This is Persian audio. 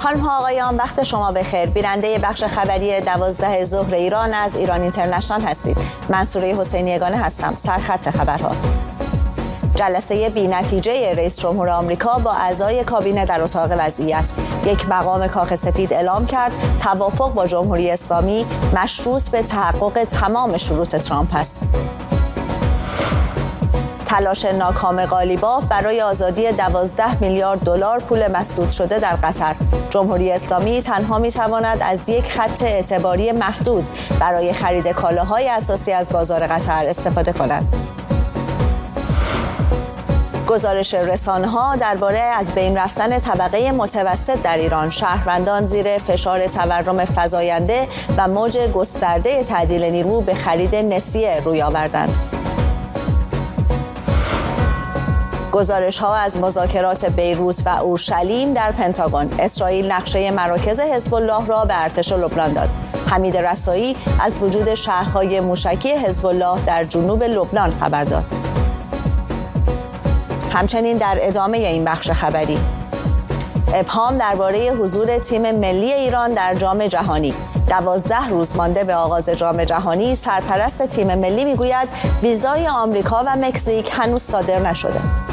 خانم ها آقایان، وقت شما بخیر. بیننده بخش خبری 12 ظهر ایران از ایران اینترنشنال هستید. من سوره حسینی یگانه هستم. سرخط خبرها: جلسه بی‌نتیجه رئیس جمهور آمریکا با اعضای کابینه در اتاق وضعیت. یک مقام کاخ سفید اعلام کرد توافق با جمهوری اسلامی مشروط به تحقق تمام شروط ترامپ است. تلاش ناکام قالیباف برای آزادی 12 میلیارد دلار پول مسدود شده در قطر. جمهوری اسلامی تنها می‌تواند از یک خط اعتباری محدود برای خرید کالاهای اساسی از بازار قطر استفاده کند. گزارش رسانه‌ها درباره از بین رفتن طبقه متوسط در ایران. شهروندان زیر فشار تورم فزاینده و موج گسترده تعدیل نیرو به خرید نسیه روی آوردند. گزارش‌ها از مذاکرات بیروت و اورشلیم در پنتاگون. اسرائیل نقشه مراکز حزب الله را به ارتش لبنان داد. حمید رسایی از وجود شهرهای موشکی حزب الله در جنوب لبنان خبر داد. همچنین در ادامه این بخش خبری، ابهام درباره حضور تیم ملی ایران در جام جهانی. 12 روز مانده به آغاز جام جهانی، سرپرست تیم ملی میگوید ویزای آمریکا و مکزیک هنوز صادر نشده.